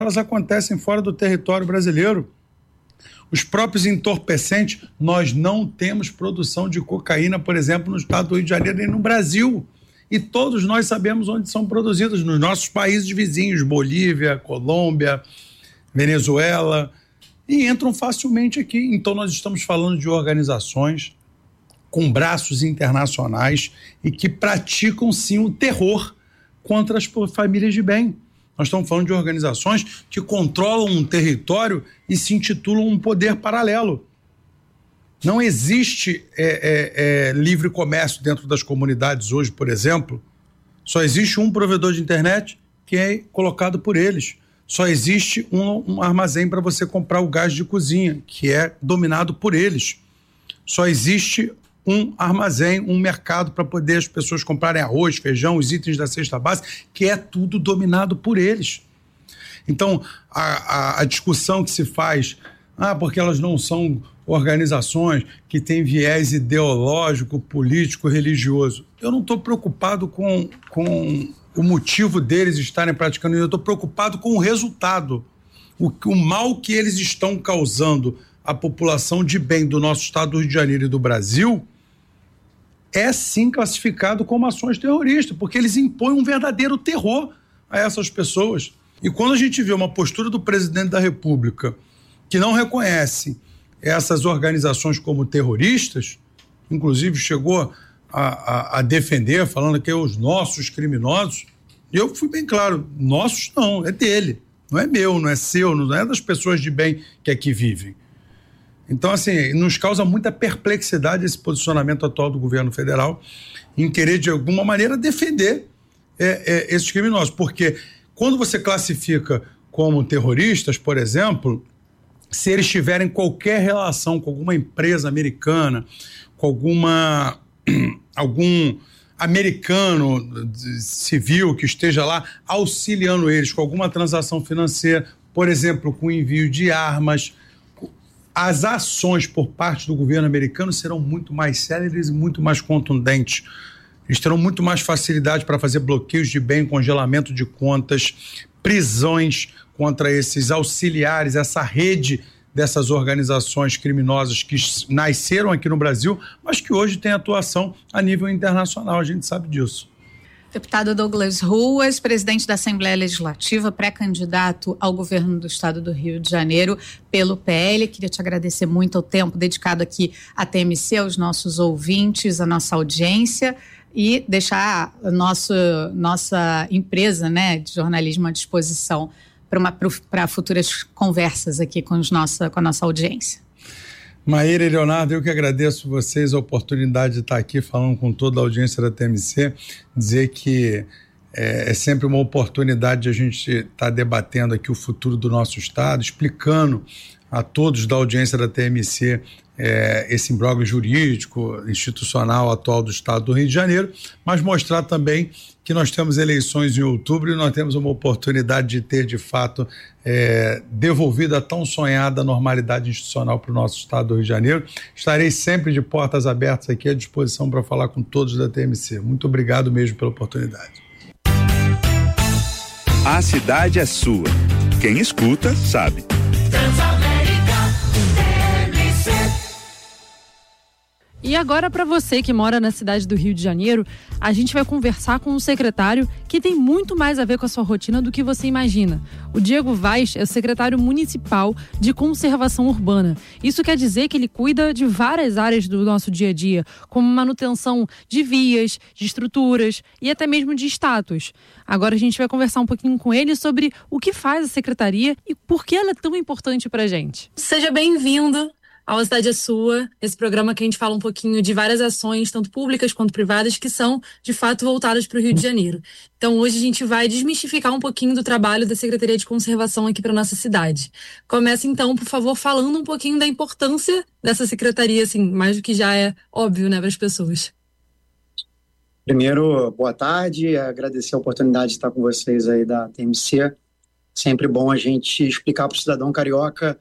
elas acontecem fora do território brasileiro. Os próprios entorpecentes, nós não temos produção de cocaína, por exemplo, no estado do Rio de Janeiro nem no Brasil. E todos nós sabemos onde são produzidos, nos nossos países vizinhos, Bolívia, Colômbia, Venezuela, e entram facilmente aqui. Então nós estamos falando de organizações com braços internacionais e que praticam sim o terror contra as famílias de bem. Nós estamos falando de organizações que controlam um território e se intitulam um poder paralelo. Não existe livre comércio dentro das comunidades hoje, por exemplo. Só existe um provedor de internet que é colocado por eles. Só existe um armazém para você comprar o gás de cozinha, que é dominado por eles. Só existe um armazém, um mercado para poder as pessoas comprarem arroz, feijão, os itens da cesta básica, que é tudo dominado por eles. Então, a discussão que se faz, porque elas não são organizações que têm viés ideológico, político, religioso. Eu não estou preocupado com o motivo deles estarem praticando isso, eu estou preocupado com o resultado, o mal que eles estão causando à população de bem do nosso estado do Rio de Janeiro e do Brasil é sim classificado como ações terroristas, porque eles impõem um verdadeiro terror a essas pessoas. E quando a gente vê uma postura do presidente da República que não reconhece essas organizações como terroristas, inclusive chegou a defender, falando que é os nossos criminosos, eu fui bem claro, nossos não, é dele, não é meu, não é seu, não é das pessoas de bem que aqui vivem. Então, assim, nos causa muita perplexidade esse posicionamento atual do governo federal em querer, de alguma maneira, defender esses criminosos. Porque quando você classifica como terroristas, por exemplo, se eles tiverem qualquer relação com alguma empresa americana, com algum americano civil que esteja lá auxiliando eles com alguma transação financeira, por exemplo, com envio de armas, as ações por parte do governo americano serão muito mais céleres e muito mais contundentes. Eles terão muito mais facilidade para fazer bloqueios de bem, congelamento de contas, prisões contra esses auxiliares, essa rede dessas organizações criminosas que nasceram aqui no Brasil, mas que hoje têm atuação a nível internacional, a gente sabe disso. Deputado Douglas Ruas, presidente da Assembleia Legislativa, pré-candidato ao governo do estado do Rio de Janeiro pelo PL. Queria te agradecer muito o tempo dedicado aqui à TMC, aos nossos ouvintes, à nossa audiência e deixar a nossa empresa, né, de jornalismo à disposição para futuras conversas aqui com a nossa audiência. Maíra e Leonardo, eu que agradeço vocês a oportunidade de estar aqui falando com toda a audiência da TMC, dizer que é sempre uma oportunidade de a gente estar debatendo aqui o futuro do nosso estado, explicando a todos da audiência da TMC esse imbróglio jurídico, institucional atual do estado do Rio de Janeiro, mas mostrar também que nós temos eleições em outubro e nós temos uma oportunidade de ter, de fato, devolvido a tão sonhada normalidade institucional para o nosso estado do Rio de Janeiro. Estarei sempre de portas abertas aqui à disposição para falar com todos da TMC. Muito obrigado mesmo pela oportunidade. A cidade é sua. Quem escuta, sabe. E agora, para você que mora na cidade do Rio de Janeiro, a gente vai conversar com um secretário que tem muito mais a ver com a sua rotina do que você imagina. O Diego Vaz é o secretário municipal de conservação urbana. Isso quer dizer que ele cuida de várias áreas do nosso dia a dia, como manutenção de vias, de estruturas e até mesmo de estátuas. Agora a gente vai conversar um pouquinho com ele sobre o que faz a secretaria e por que ela é tão importante para a gente. Seja bem-vindo A Cidade é Sua, esse programa que a gente fala um pouquinho de várias ações, tanto públicas quanto privadas, que são, de fato, voltadas para o Rio de Janeiro. Então, hoje a gente vai desmistificar um pouquinho do trabalho da Secretaria de Conservação aqui para nossa cidade. Começa, então, por favor, falando um pouquinho da importância dessa secretaria, assim, mais do que já é óbvio, né, para as pessoas. Primeiro, boa tarde, agradecer a oportunidade de estar com vocês aí da TMC. Sempre bom a gente explicar para o cidadão carioca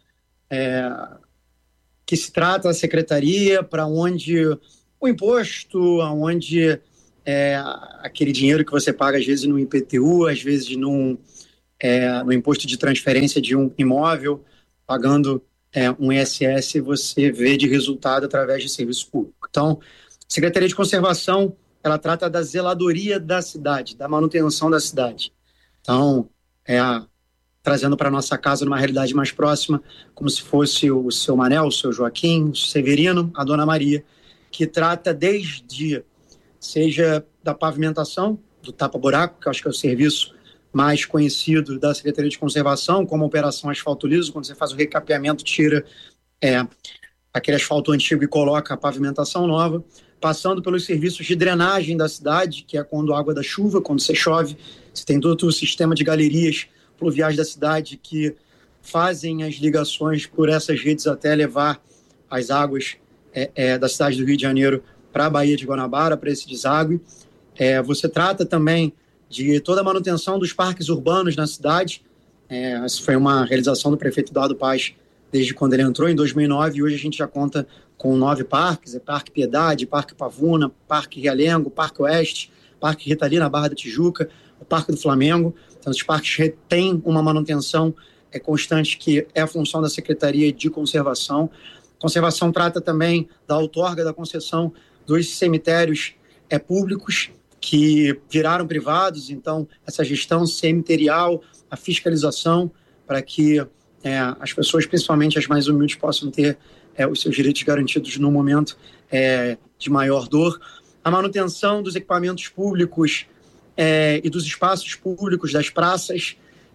que se trata a secretaria, para onde o imposto, aonde aquele dinheiro que você paga às vezes no IPTU, às vezes num no imposto de transferência de um imóvel, pagando um ISS, você vê de resultado através de serviço público. Então, a Secretaria de Conservação, ela trata da zeladoria da cidade, da manutenção da cidade. Então, trazendo para a nossa casa, numa realidade mais próxima, como se fosse o seu Manel, o seu Joaquim, o Severino, a Dona Maria, que trata desde, seja da pavimentação, do tapa-buraco, que eu acho que é o serviço mais conhecido da Secretaria de Conservação, como a Operação Asfalto Liso, quando você faz o recapeamento, tira aquele asfalto antigo e coloca a pavimentação nova, passando pelos serviços de drenagem da cidade, que é quando a água da chuva, quando você chove, você tem todo o sistema de galerias pluviais da cidade que fazem as ligações por essas redes até levar as águas da cidade do Rio de Janeiro para a Baía de Guanabara, para esse deságue. Você trata também de toda a manutenção dos parques urbanos na cidade. Essa foi uma realização do prefeito Eduardo Paes desde quando ele entrou, em 2009, e hoje a gente já conta com 9 parques, Parque Piedade, Parque Pavuna, Parque Realengo, Parque Oeste, Parque Rita Lee, na Barra da Tijuca, o Parque do Flamengo. Então, os parques têm uma manutenção constante, que é a função da Secretaria de Conservação. Conservação trata também da outorga da concessão dos cemitérios públicos, que viraram privados, então essa gestão cemiterial, a fiscalização, para que as pessoas, principalmente as mais humildes, possam ter os seus direitos garantidos no momento de maior dor. A manutenção dos equipamentos públicos e dos espaços públicos, das praças,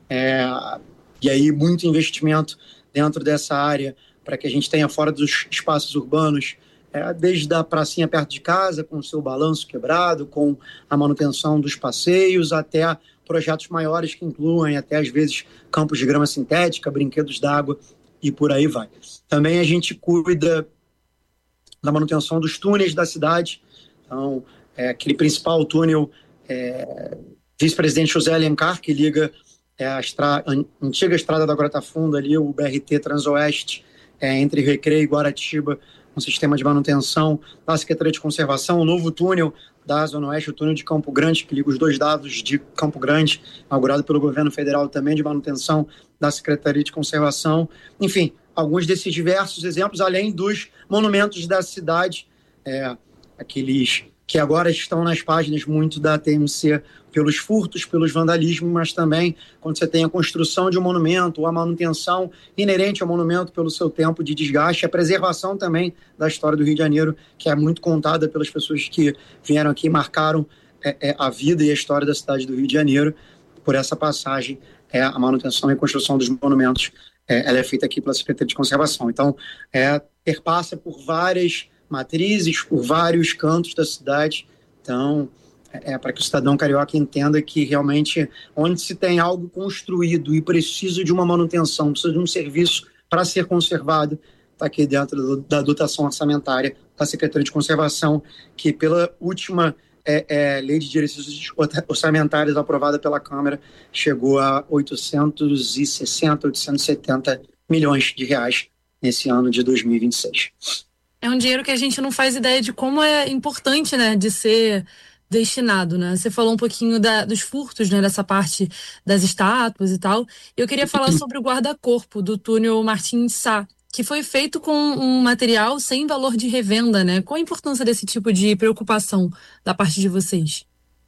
e aí muito investimento dentro dessa área para que a gente tenha fora dos espaços urbanos, desde a pracinha perto de casa, com o seu balanço quebrado, com a manutenção dos passeios, até projetos maiores que incluem até, às vezes, campos de grama sintética, brinquedos d'água e por aí vai. Também a gente cuida da manutenção dos túneis da cidade. Então, aquele principal túnel, Vice-Presidente José Alencar, que liga a antiga estrada da Grota Funda, ali, o BRT Transoeste, entre Recreio e Guaratiba, um sistema de manutenção da Secretaria de Conservação, o novo túnel da Zona Oeste, o túnel de Campo Grande, que liga os dois lados de Campo Grande, inaugurado pelo governo federal também, de manutenção da Secretaria de Conservação. Enfim, alguns desses diversos exemplos, além dos monumentos da cidade, aqueles que agora estão nas páginas muito da TMC pelos furtos, pelos vandalismos, mas também quando você tem a construção de um monumento, ou a manutenção inerente ao monumento pelo seu tempo de desgaste, a preservação também da história do Rio de Janeiro, que é muito contada pelas pessoas que vieram aqui e marcaram a vida e a história da cidade do Rio de Janeiro. Por essa passagem, a manutenção e construção dos monumentos, ela é feita aqui pela Secretaria de Conservação. Então, perpassa por várias matrizes, por vários cantos da cidade. Então, para que o cidadão carioca entenda que realmente, onde se tem algo construído e precisa de uma manutenção, precisa de um serviço para ser conservado, está aqui dentro da dotação orçamentária da Secretaria de Conservação, que pela última Lei de Diretrizes Orçamentárias aprovada pela Câmara, chegou a 860, 870 milhões de reais nesse ano de 2026. É um dinheiro que a gente não faz ideia de como é importante, né, de ser destinado, né? Você falou um pouquinho dos furtos, né, dessa parte das estátuas e tal. Eu queria falar sobre o guarda-corpo do túnel Martim de Sá, que foi feito com um material sem valor de revenda, né? Qual a importância desse tipo de preocupação da parte de vocês?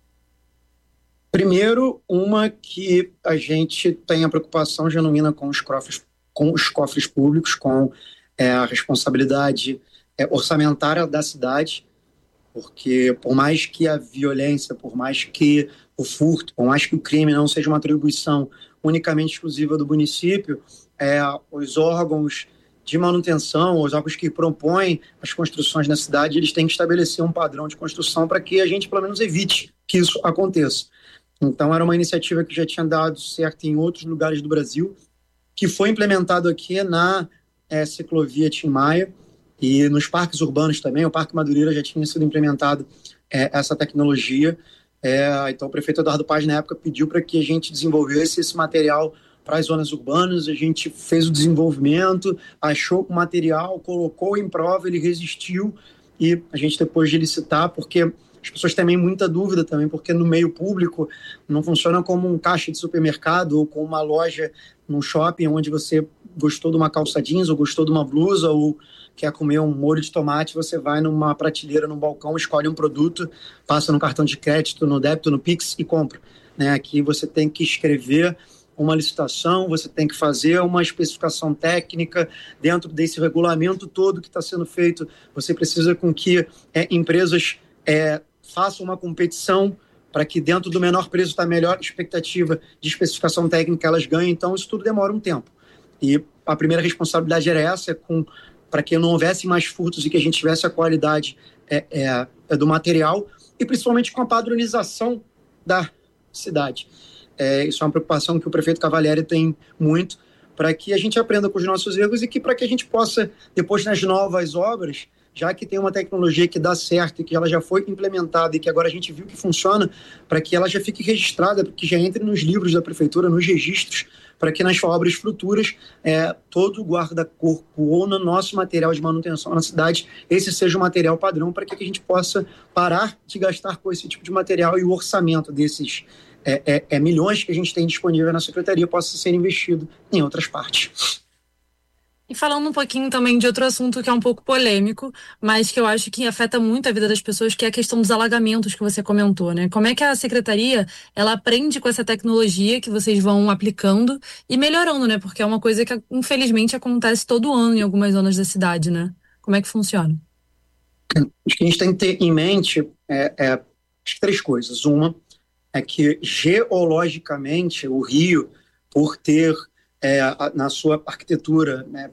Primeiro, que a gente tem a preocupação genuína com os cofres públicos, com a responsabilidade orçamentária da cidade, porque por mais que a violência, por mais que o furto, por mais que o crime não seja uma atribuição unicamente exclusiva do município, os órgãos de manutenção, os órgãos que propõem as construções na cidade, eles têm que estabelecer um padrão de construção para que a gente, pelo menos, evite que isso aconteça. Então, era uma iniciativa que já tinha dado certo em outros lugares do Brasil, que foi implementado aqui na ciclovia Tim Maia, e nos parques urbanos também. O Parque Madureira já tinha sido implementado essa tecnologia. Então, o prefeito Eduardo Paes, na época, pediu para que a gente desenvolvesse esse material para as zonas urbanas. A gente fez o desenvolvimento, achou o material, colocou em prova, ele resistiu, e a gente, depois de licitar, porque As pessoas têm muita dúvida também, porque no meio público não funciona como um caixa de supermercado ou como uma loja num shopping onde você gostou de uma calça jeans ou gostou de uma blusa ou quer comer um molho de tomate, você vai numa prateleira, num balcão, escolhe um produto, passa no cartão de crédito, no débito, no Pix e compra. Né? Aqui você tem que escrever uma licitação, você tem que fazer uma especificação técnica dentro desse regulamento todo que está sendo feito. Você precisa com que empresas façam uma competição para que dentro do menor preço da melhor expectativa de especificação técnica elas ganhem. Então, isso tudo demora um tempo. E a primeira responsabilidade era essa, para que não houvesse mais furtos e que a gente tivesse a qualidade do material e principalmente com a padronização da cidade. Isso é uma preocupação que o prefeito Cavalieri tem muito, para que a gente aprenda com os nossos erros e que para que a gente possa, depois nas novas obras, já que tem uma tecnologia que dá certo e que ela já foi implementada e que agora a gente viu que funciona, para que ela já fique registrada, que já entre nos livros da prefeitura, nos registros, para que nas obras futuras, todo guarda-corpo ou no nosso material de manutenção na cidade, esse seja o material padrão, para que a gente possa parar de gastar com esse tipo de material e o orçamento desses milhões que a gente tem disponível na secretaria possa ser investido em outras partes. E falando um pouquinho também de outro assunto que é um pouco polêmico, mas que eu acho que afeta muito a vida das pessoas, que é a questão dos alagamentos que você comentou, né? Como é que a secretaria, ela aprende com essa tecnologia que vocês vão aplicando e melhorando, né? Porque é uma coisa que, infelizmente, acontece todo ano em algumas zonas da cidade, né? Como é que funciona? Acho que a gente tem que ter em mente três coisas. Uma é que, geologicamente, o Rio, por ter na sua arquitetura, né,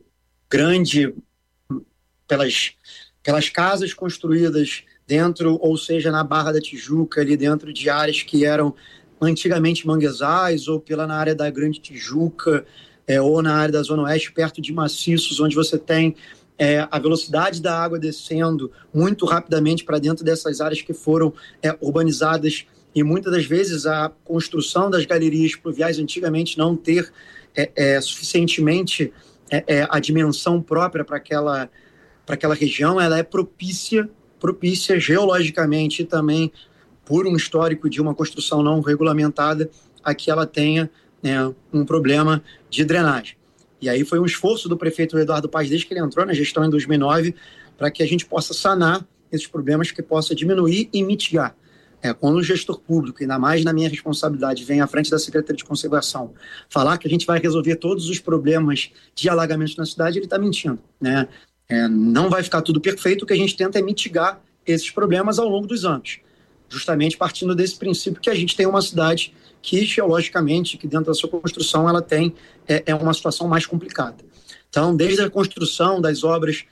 pelas casas construídas dentro, ou seja, na Barra da Tijuca, ali dentro de áreas que eram antigamente manguezais, ou na área da Grande Tijuca, ou na área da Zona Oeste, perto de maciços, onde você tem a velocidade da água descendo muito rapidamente para dentro dessas áreas que foram urbanizadas, e muitas das vezes a construção das galerias pluviais antigamente não ter suficientemente a dimensão própria para aquela região, ela é propícia geologicamente e também por um histórico de uma construção não regulamentada a que ela tenha um problema de drenagem. E aí foi um esforço do prefeito Eduardo Paes, desde que ele entrou na gestão em 2009, para que a gente possa sanar esses problemas, que possa diminuir e mitigar. Quando o gestor público, ainda mais na minha responsabilidade, vem à frente da Secretaria de Conservação falar que a gente vai resolver todos os problemas de alagamento na cidade, ele está mentindo, né? Não vai ficar tudo perfeito, o que a gente tenta é mitigar esses problemas ao longo dos anos, justamente partindo desse princípio que a gente tem uma cidade que, geologicamente, que dentro da sua construção, ela tem uma situação mais complicada. Então, desde a construção das obras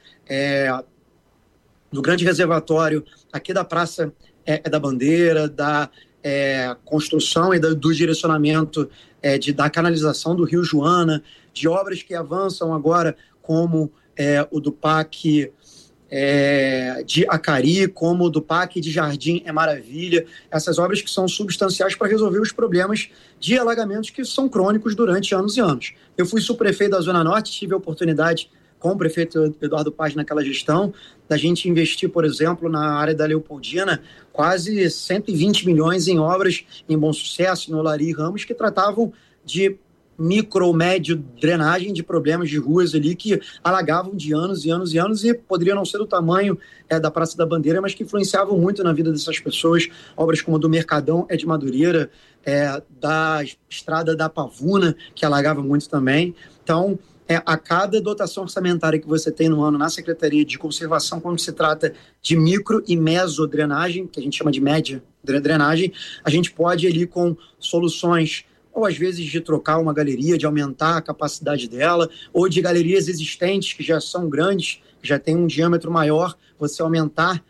do grande reservatório aqui da Praça da Bandeira, da construção e do direcionamento da canalização do Rio Joana, de obras que avançam agora, como o do PAC de Acari, como o do PAC de Jardim Maravilha, essas obras que são substanciais para resolver os problemas de alagamentos que são crônicos durante anos e anos. Eu fui subprefeito da Zona Norte, tive a oportunidade com o prefeito Eduardo Paes naquela gestão, da gente investir, por exemplo, na área da Leopoldina, quase 120 milhões em obras em Bom Sucesso, no Olari Ramos, que tratavam de micro, médio drenagem de problemas de ruas ali que alagavam de anos e anos e anos e poderiam não ser do tamanho da Praça da Bandeira, mas que influenciavam muito na vida dessas pessoas. Obras como a do Mercadão de Madureira, da Estrada da Pavuna, que alagava muito também. Então, a cada dotação orçamentária que você tem no ano na Secretaria de Conservação, quando se trata de micro e mesodrenagem, que a gente chama de média drenagem, a gente pode ali com soluções, ou às vezes de trocar uma galeria, de aumentar a capacidade dela, ou de galerias existentes que já são grandes, que já tem um diâmetro maior, você aumentar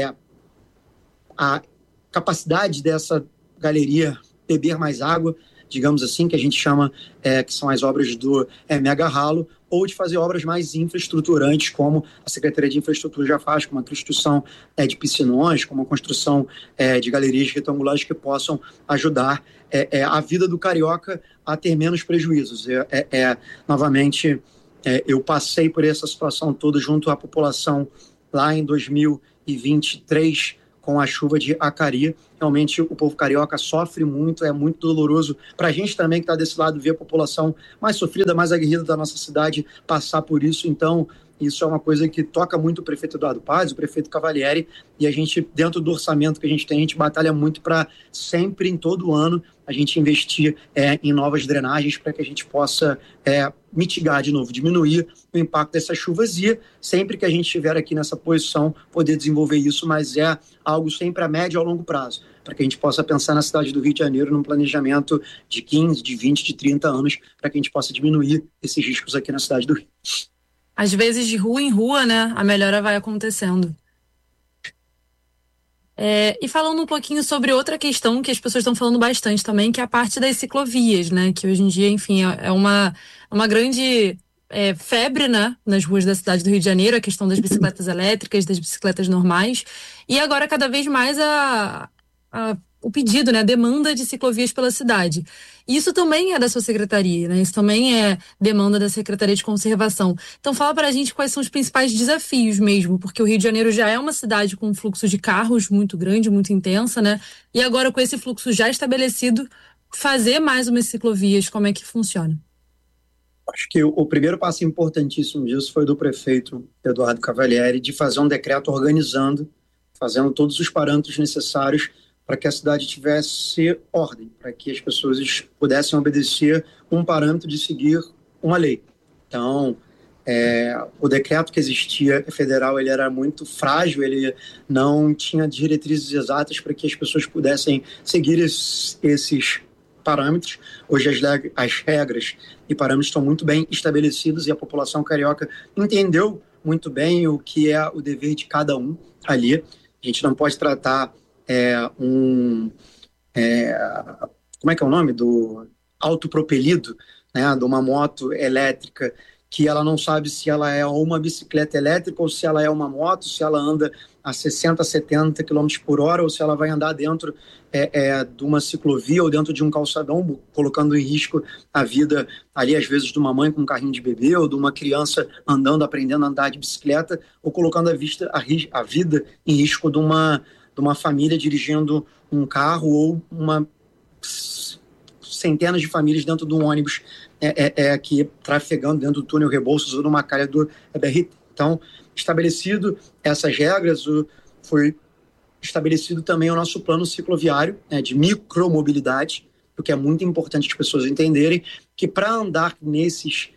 a capacidade dessa galeria beber mais água, digamos assim, que a gente chama, que são as obras do mega ralo, ou de fazer obras mais infraestruturantes, como a Secretaria de Infraestrutura já faz, como a construção de piscinões, como a construção de galerias retangulares que possam ajudar a vida do carioca a ter menos prejuízos. Novamente, eu passei por essa situação toda junto à população lá em 2023, com a chuva de Acari. Realmente o povo carioca sofre muito, é muito doloroso para a gente também que está desse lado ver a população mais sofrida, mais aguerrida da nossa cidade passar por isso. Então isso é uma coisa que toca muito o prefeito Eduardo Paz, o prefeito Cavalieri, e a gente, dentro do orçamento que a gente tem, a gente batalha muito para sempre, em todo ano, a gente investir em novas drenagens para que a gente possa mitigar de novo, diminuir o impacto dessas chuvas e sempre que a gente estiver aqui nessa posição, poder desenvolver isso, mas é algo sempre a médio e ao longo prazo, para que a gente possa pensar na cidade do Rio de Janeiro num planejamento de 15, de 20, de 30 anos, para que a gente possa diminuir esses riscos aqui na cidade do Rio. Às vezes, de rua em rua, né, a melhora vai acontecendo. E falando um pouquinho sobre outra questão que as pessoas estão falando bastante também, que é a parte das ciclovias, né, que hoje em dia, enfim, é uma grande febre, né, nas ruas da cidade do Rio de Janeiro, a questão das bicicletas elétricas, das bicicletas normais, e agora cada vez mais o pedido, né, a demanda de ciclovias pela cidade. Isso também é da sua secretaria, né? Isso também é demanda da Secretaria de Conservação. Então fala pra gente quais são os principais desafios mesmo, porque o Rio de Janeiro já é uma cidade com um fluxo de carros muito grande, muito intensa, né? E agora com esse fluxo já estabelecido, fazer mais umas ciclovias, como é que funciona? Acho que o primeiro passo importantíssimo disso foi do prefeito Eduardo Cavalieri de fazer um decreto organizando, fazendo todos os parâmetros necessários para que a cidade tivesse ordem, para que as pessoas pudessem obedecer um parâmetro de seguir uma lei. Então, o decreto que existia federal, ele era muito frágil, ele não tinha diretrizes exatas para que as pessoas pudessem seguir esses parâmetros. Hoje as regras e parâmetros estão muito bem estabelecidos e a população carioca entendeu muito bem o que é o dever de cada um ali. A gente não pode tratar como é que é o nome? Do autopropelido, né? De uma moto elétrica que ela não sabe se ela é uma bicicleta elétrica ou se ela é uma moto, se ela anda a 60, 70 km por hora ou se ela vai andar dentro de uma ciclovia ou dentro de um calçadão, colocando em risco a vida ali, às vezes, de uma mãe com um carrinho de bebê ou de uma criança aprendendo a andar de bicicleta ou colocando a vida em risco de uma família dirigindo um carro ou centenas de famílias dentro de um ônibus aqui trafegando dentro do túnel Rebouças ou numa calha do BRT. Então, estabelecido essas regras, foi estabelecido também o nosso plano cicloviário de micromobilidade, o que é muito importante as pessoas entenderem que para andar nesses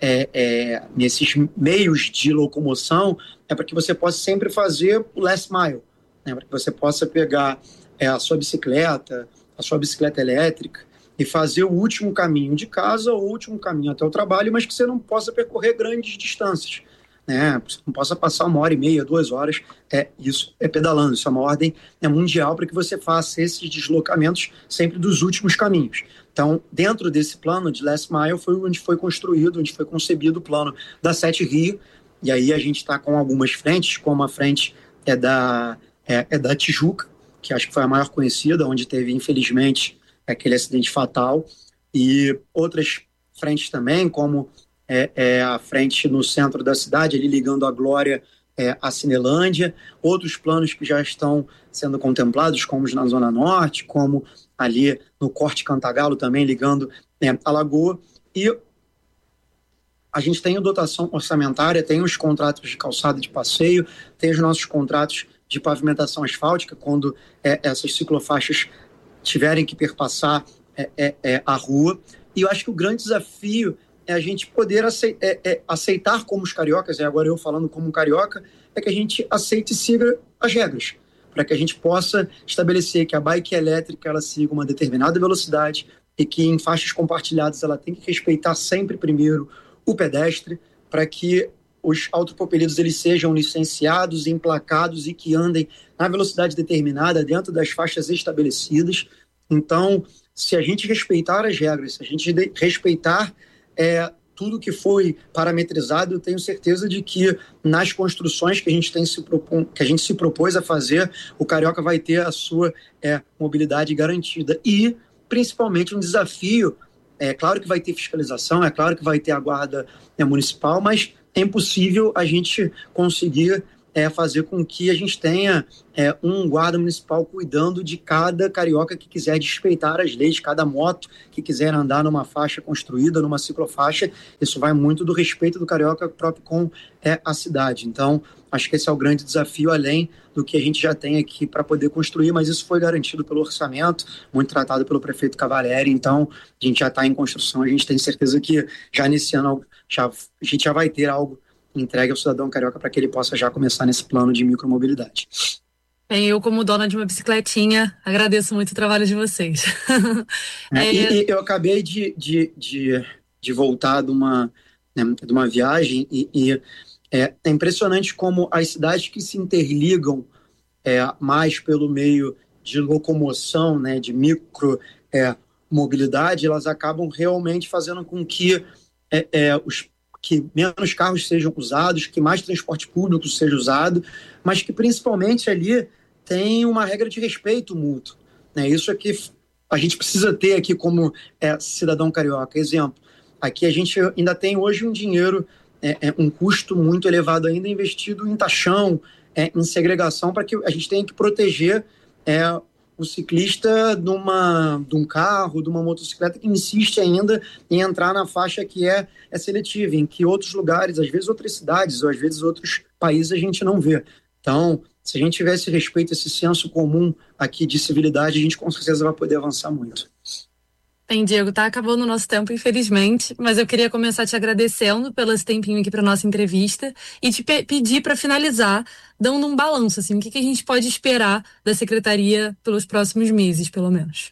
meios de locomoção é para que você possa sempre fazer o last mile, para que você possa pegar a sua bicicleta elétrica e fazer o último caminho de casa ou o último caminho até o trabalho, mas que você não possa percorrer grandes distâncias, né? Você não possa passar 1h30, 2 horas, isso é pedalando, isso é uma ordem mundial para que você faça esses deslocamentos sempre dos últimos caminhos. Então, dentro desse plano de Last Mile foi onde foi construído, onde foi concebido o plano da 7 Rio, e aí a gente está com algumas frentes, como a frente da Tijuca, que acho que foi a maior conhecida, onde teve, infelizmente, aquele acidente fatal, e outras frentes também, como a frente no centro da cidade, ali ligando a Glória à Cinelândia, outros planos que já estão sendo contemplados, como na Zona Norte, como ali no Corte Cantagalo também, ligando a Lagoa, e a gente tem a dotação orçamentária, tem os contratos de calçada de passeio, tem os nossos contratos de pavimentação asfáltica, quando essas ciclofaixas tiverem que perpassar a rua. E eu acho que o grande desafio é a gente poder aceitar como os cariocas, agora eu falando como um carioca, é que a gente aceite e siga as regras, para que a gente possa estabelecer que a bike elétrica ela siga uma determinada velocidade e que em faixas compartilhadas ela tem que respeitar sempre primeiro o pedestre, para que os autopropelidos eles sejam licenciados, emplacados e que andem na velocidade determinada dentro das faixas estabelecidas. Então, se a gente respeitar as regras, se a gente respeitar tudo que foi parametrizado, eu tenho certeza de que nas construções que a gente se propôs a fazer, o carioca vai ter a sua mobilidade garantida. E, principalmente, um desafio, claro que vai ter fiscalização, é claro que vai ter a guarda municipal, mas é impossível a gente conseguir fazer com que a gente tenha um guarda municipal cuidando de cada carioca que quiser respeitar as leis, cada moto que quiser andar numa faixa construída, numa ciclofaixa. Isso vai muito do respeito do carioca próprio com a cidade. Então, acho que esse é o grande desafio, além do que a gente já tem aqui para poder construir, mas isso foi garantido pelo orçamento, muito tratado pelo prefeito Cavalieri. Então, a gente já está em construção, a gente tem certeza que já nesse ano a gente já vai ter algo entregue ao cidadão carioca para que ele possa já começar nesse plano de micromobilidade. Bem, eu como dona de uma bicicletinha, agradeço muito o trabalho de vocês. E eu acabei de voltar de uma viagem e é impressionante como as cidades que se interligam mais pelo meio de locomoção, né, de micromobilidade, elas acabam realmente fazendo com que que menos carros sejam usados, que mais transporte público seja usado, mas que principalmente ali tem uma regra de respeito mútuo. Né? Isso é que a gente precisa ter aqui como cidadão carioca. Exemplo, aqui a gente ainda tem hoje um dinheiro, um custo muito elevado ainda investido em taxão, em segregação, para que a gente tenha que proteger o ciclista de um carro, de uma motocicleta que insiste ainda em entrar na faixa que é seletiva, em que outros lugares, às vezes outras cidades, ou às vezes outros países a gente não vê. Então, se a gente tiver esse respeito, esse senso comum aqui de civilidade, a gente com certeza vai poder avançar muito. Bem, Diego, tá acabando o nosso tempo, infelizmente, mas eu queria começar te agradecendo pelo esse tempinho aqui para nossa entrevista e te pedir para finalizar, dando um balanço, assim, o que a gente pode esperar da Secretaria pelos próximos meses, pelo menos.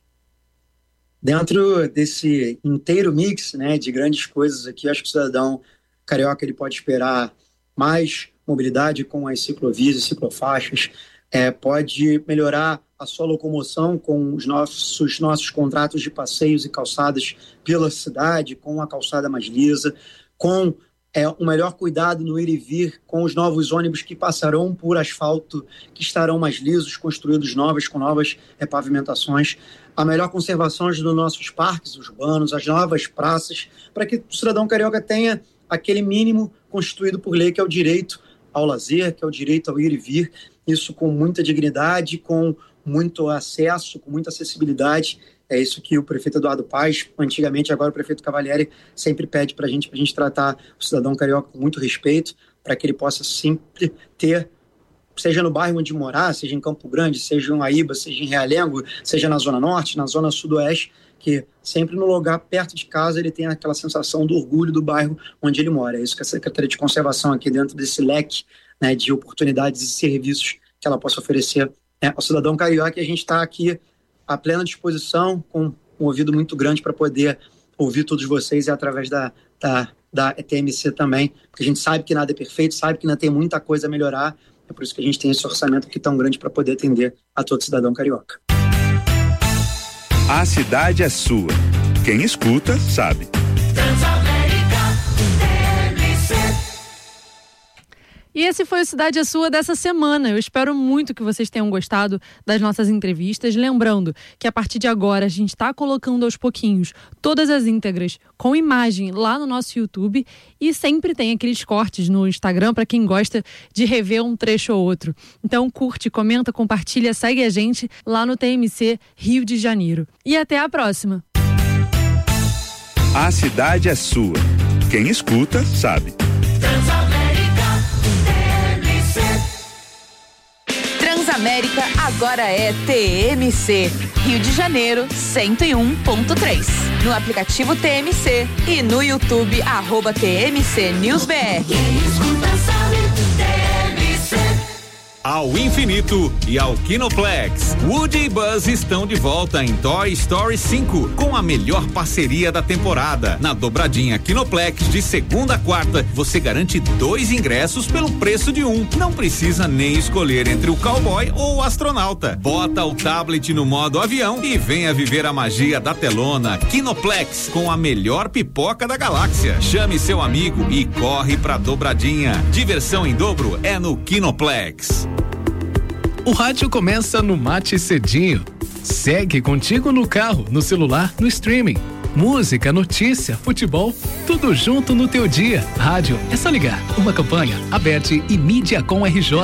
Dentro desse inteiro mix, né, de grandes coisas aqui, acho que o cidadão carioca ele pode esperar mais mobilidade com as ciclovias e ciclofaixas, pode melhorar a sua locomoção com os nossos contratos de passeios e calçadas pela cidade, com a calçada mais lisa, com um melhor cuidado no ir e vir, com os novos ônibus que passarão por asfalto, que estarão mais lisos, construídos novos, com novas pavimentações, a melhor conservação dos nossos parques urbanos, as novas praças, para que o cidadão carioca tenha aquele mínimo constituído por lei, que é o direito ao lazer, que é o direito ao ir e vir, isso com muita dignidade, com muito acesso, com muita acessibilidade. É isso que o prefeito Eduardo Paes, antigamente, agora o prefeito Cavalieri, sempre pede para a gente tratar o cidadão carioca com muito respeito, para que ele possa sempre ter, seja no bairro onde morar, seja em Campo Grande, seja em Aíba, seja em Realengo, seja na Zona Norte, na Zona Sudoeste, que sempre no lugar perto de casa ele tem aquela sensação do orgulho do bairro onde ele mora. É isso que a Secretaria de Conservação aqui dentro desse leque, né, de oportunidades e serviços que ela possa oferecer ao cidadão carioca, e a gente está aqui à plena disposição, com um ouvido muito grande para poder ouvir todos vocês, e através da TMC também, porque a gente sabe que nada é perfeito, sabe que ainda tem muita coisa a melhorar, é por isso que a gente tem esse orçamento aqui tão grande para poder atender a todo cidadão carioca. A cidade é sua. Quem escuta, sabe. E esse foi o Cidade é Sua dessa semana. Eu espero muito que vocês tenham gostado das nossas entrevistas. Lembrando que a partir de agora a gente está colocando aos pouquinhos todas as íntegras com imagem lá no nosso YouTube, e sempre tem aqueles cortes no Instagram para quem gosta de rever um trecho ou outro. Então curte, comenta, compartilha, segue a gente lá no TMC Rio de Janeiro. E até a próxima. A cidade é sua. Quem escuta, sabe. Transamérica agora é TMC, Rio de Janeiro 101.3. No aplicativo TMC e no YouTube @TMC News BR. Ao infinito e ao Kinoplex, Woody e Buzz estão de volta em Toy Story 5, com a melhor parceria da temporada. Na dobradinha Kinoplex, de segunda a quarta, você garante 2 ingressos pelo preço de 1. Não precisa nem escolher entre o cowboy ou o astronauta. Bota o tablet no modo avião e venha viver a magia da telona. Kinoplex, com a melhor pipoca da galáxia. Chame seu amigo e corre pra dobradinha. Diversão em dobro é no Kinoplex. O rádio começa no Mate Cedinho. Segue contigo no carro, no celular, no streaming. Música, notícia, futebol, tudo junto no teu dia. Rádio, é só ligar. Uma campanha, Aberte e Mídia com RJ.